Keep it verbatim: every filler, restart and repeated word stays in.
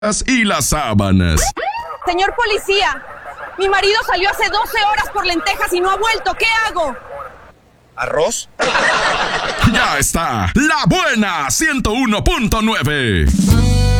y las sábanas. Señor policía, mi marido salió hace doce horas por lentejas y no ha vuelto. ¿Qué hago? ¿Arroz? Ya está, La Buena ciento uno punto nueve.